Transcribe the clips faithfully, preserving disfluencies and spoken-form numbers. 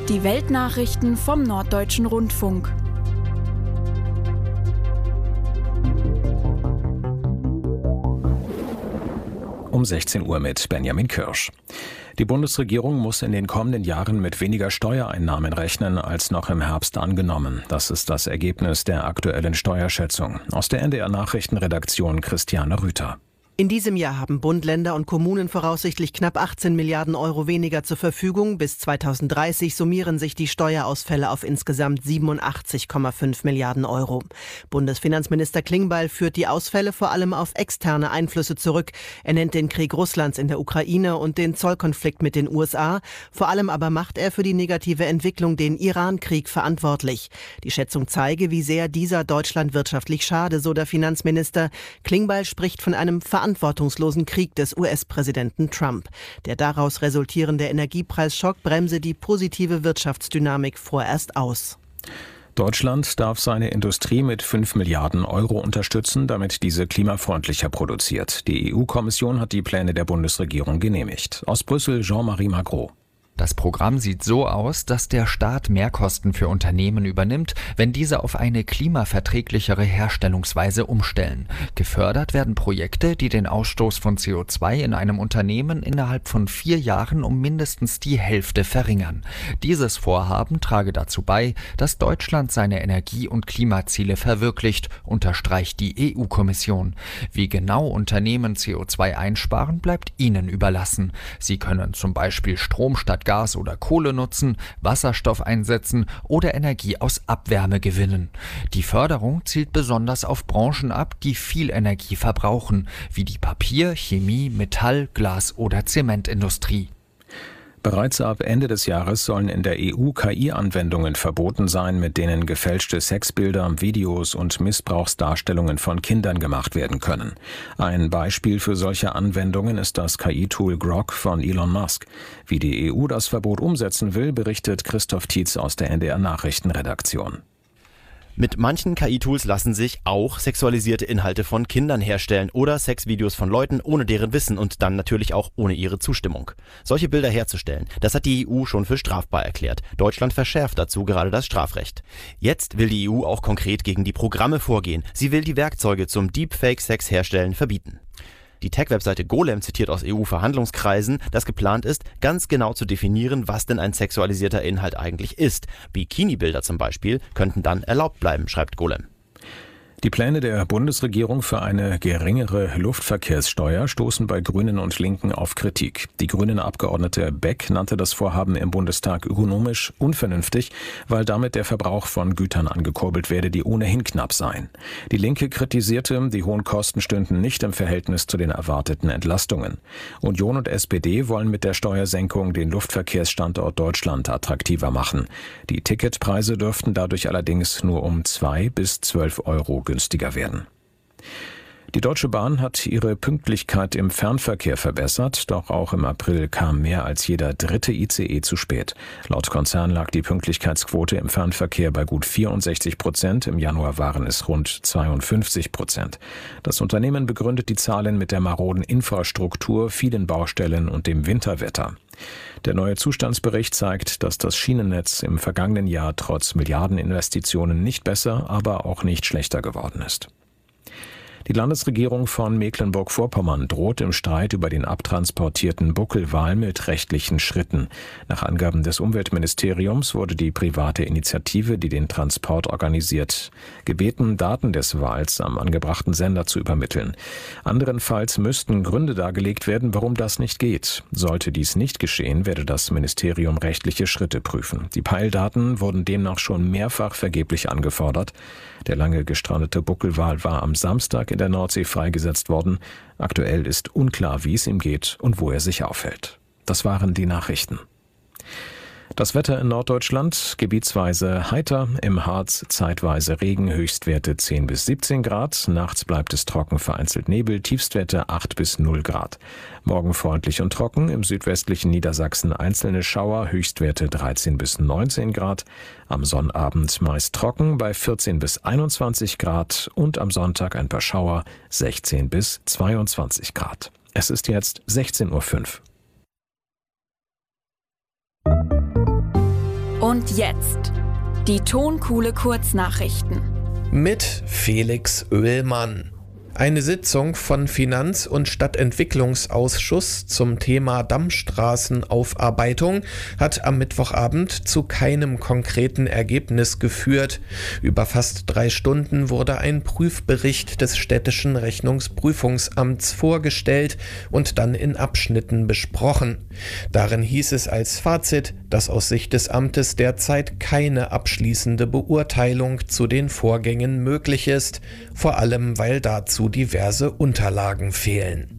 Die Weltnachrichten vom Norddeutschen Rundfunk. Um sechzehn Uhr mit Benjamin Kirsch. Die Bundesregierung muss in den kommenden Jahren mit weniger Steuereinnahmen rechnen als noch im Herbst angenommen. Das ist das Ergebnis der aktuellen Steuerschätzung. Aus der N D R-Nachrichtenredaktion Christiane Rüther. In diesem Jahr haben Bund, Länder und Kommunen voraussichtlich knapp achtzehn Milliarden Euro weniger zur Verfügung. Bis zweitausenddreißig summieren sich die Steuerausfälle auf insgesamt siebenundachtzig Komma fünf Milliarden Euro. Bundesfinanzminister Klingbeil führt die Ausfälle vor allem auf externe Einflüsse zurück. Er nennt den Krieg Russlands in der Ukraine und den Zollkonflikt mit den U S A. Vor allem aber macht er für die negative Entwicklung den Iran-Krieg verantwortlich. Die Schätzung zeige, wie sehr dieser Deutschland wirtschaftlich schade, so der Finanzminister. Klingbeil spricht von einem verantwortungslosen Krieg des U S-Präsidenten Trump. Der daraus resultierende Energiepreisschock bremse die positive Wirtschaftsdynamik vorerst aus. Deutschland darf seine Industrie mit fünf Milliarden Euro unterstützen, damit diese klimafreundlicher produziert. Die E U-Kommission hat die Pläne der Bundesregierung genehmigt. Aus Brüssel Jean-Marie Magro. Das Programm sieht so aus, dass der Staat Mehrkosten für Unternehmen übernimmt, wenn diese auf eine klimaverträglichere Herstellungsweise umstellen. Gefördert werden Projekte, die den Ausstoß von C O zwei in einem Unternehmen innerhalb von vier Jahren um mindestens die Hälfte verringern. Dieses Vorhaben trage dazu bei, dass Deutschland seine Energie- und Klimaziele verwirklicht, unterstreicht die E U-Kommission. Wie genau Unternehmen C O zwei einsparen, bleibt ihnen überlassen. Sie können zum Beispiel Strom statt Gas oder Kohle nutzen, Wasserstoff einsetzen oder Energie aus Abwärme gewinnen. Die Förderung zielt besonders auf Branchen ab, die viel Energie verbrauchen, wie die Papier-, Chemie-, Metall-, Glas- oder Zementindustrie. Bereits ab Ende des Jahres sollen in der E U K I-Anwendungen verboten sein, mit denen gefälschte Sexbilder, Videos und Missbrauchsdarstellungen von Kindern gemacht werden können. Ein Beispiel für solche Anwendungen ist das K I-Tool Grok von Elon Musk. Wie die E U das Verbot umsetzen will, berichtet Christoph Tietz aus der N D R-Nachrichtenredaktion. Mit manchen K I-Tools lassen sich auch sexualisierte Inhalte von Kindern herstellen oder Sexvideos von Leuten ohne deren Wissen und dann natürlich auch ohne ihre Zustimmung. Solche Bilder herzustellen, das hat die E U schon für strafbar erklärt. Deutschland verschärft dazu gerade das Strafrecht. Jetzt will die E U auch konkret gegen die Programme vorgehen. Sie will die Werkzeuge zum Deepfake-Sex herstellen verbieten. Die Tech-Webseite Golem zitiert aus E U-Verhandlungskreisen, dass geplant ist, ganz genau zu definieren, was denn ein sexualisierter Inhalt eigentlich ist. Bikini-Bilder zum Beispiel könnten dann erlaubt bleiben, schreibt Golem. Die Pläne der Bundesregierung für eine geringere Luftverkehrssteuer stoßen bei Grünen und Linken auf Kritik. Die grüne Abgeordnete Beck nannte das Vorhaben im Bundestag ökonomisch unvernünftig, weil damit der Verbrauch von Gütern angekurbelt werde, die ohnehin knapp seien. Die Linke kritisierte, die hohen Kosten stünden nicht im Verhältnis zu den erwarteten Entlastungen. Union und S P D wollen mit der Steuersenkung den Luftverkehrsstandort Deutschland attraktiver machen. Die Ticketpreise dürften dadurch allerdings nur um zwei bis zwölf Euro günstiger werden. Die Deutsche Bahn hat ihre Pünktlichkeit im Fernverkehr verbessert, doch auch im April kam mehr als jeder dritte I C E zu spät. Laut Konzern lag die Pünktlichkeitsquote im Fernverkehr bei gut vierundsechzig Prozent, im Januar waren es rund zweiundfünfzig Prozent. Das Unternehmen begründet die Zahlen mit der maroden Infrastruktur, vielen Baustellen und dem Winterwetter. Der neue Zustandsbericht zeigt, dass das Schienennetz im vergangenen Jahr trotz Milliardeninvestitionen nicht besser, aber auch nicht schlechter geworden ist. Die Landesregierung von Mecklenburg-Vorpommern droht im Streit über den abtransportierten Buckelwal mit rechtlichen Schritten. Nach Angaben des Umweltministeriums wurde die private Initiative, die den Transport organisiert, gebeten, Daten des Wals am angebrachten Sender zu übermitteln. Anderenfalls müssten Gründe dargelegt werden, warum das nicht geht. Sollte dies nicht geschehen, werde das Ministerium rechtliche Schritte prüfen. Die Peildaten wurden demnach schon mehrfach vergeblich angefordert. Der lange gestrandete Buckelwal war am Samstag in der Nordsee freigesetzt worden. Aktuell ist unklar, wie es ihm geht und wo er sich aufhält. Das waren die Nachrichten. Das Wetter in Norddeutschland gebietsweise heiter, im Harz zeitweise Regen, Höchstwerte zehn bis siebzehn Grad. Nachts bleibt es trocken, vereinzelt Nebel, Tiefstwerte acht bis null Grad. Morgen freundlich und trocken, im südwestlichen Niedersachsen einzelne Schauer, Höchstwerte dreizehn bis neunzehn Grad. Am Sonnabend meist trocken bei vierzehn bis einundzwanzig Grad und am Sonntag ein paar Schauer, sechzehn bis zweiundzwanzig Grad. Es ist jetzt sechzehn Uhr fünf. Und jetzt die Tonkuhle Kurznachrichten. Mit Felix Oehlmann. Eine Sitzung von Finanz- und Stadtentwicklungsausschuss zum Thema Dammstraßenaufarbeitung hat am Mittwochabend zu keinem konkreten Ergebnis geführt. Über fast drei Stunden wurde ein Prüfbericht des Städtischen Rechnungsprüfungsamts vorgestellt und dann in Abschnitten besprochen. Darin hieß es als Fazit, dass aus Sicht des Amtes derzeit keine abschließende Beurteilung zu den Vorgängen möglich ist, vor allem weil dazu diverse Unterlagen fehlen.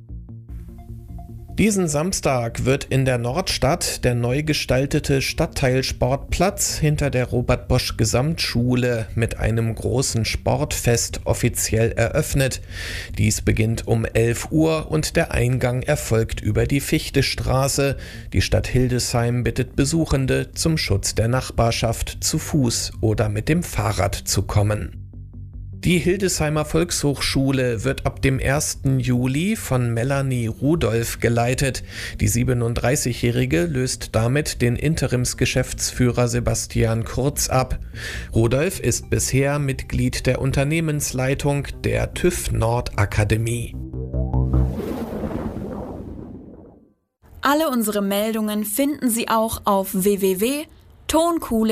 Diesen Samstag wird in der Nordstadt der neu gestaltete Stadtteilsportplatz hinter der Robert-Bosch-Gesamtschule mit einem großen Sportfest offiziell eröffnet. Dies beginnt um elf Uhr und der Eingang erfolgt über die Fichtestraße. Die Stadt Hildesheim bittet Besuchende, zum Schutz der Nachbarschaft zu Fuß oder mit dem Fahrrad zu kommen. Die Hildesheimer Volkshochschule wird ab dem ersten Juli von Melanie Rudolph geleitet. Die siebenunddreißigjährige löst damit den Interimsgeschäftsführer Sebastian Kurz ab. Rudolph ist bisher Mitglied der Unternehmensleitung der TÜV Nord Akademie. Alle unsere Meldungen finden Sie auch auf w w w punkt tonkuhle punkt